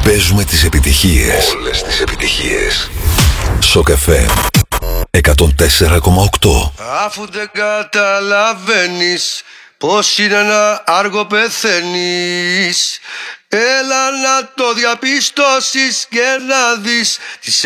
Παίζουμε τις επιτυχίες. Όλες τις επιτυχίες. Σοκ FM 104,8. Αφού δεν καταλαβαίνεις πως είναι να άργο πεθαίνεις, έλα να το διαπιστώσεις και να δεις τις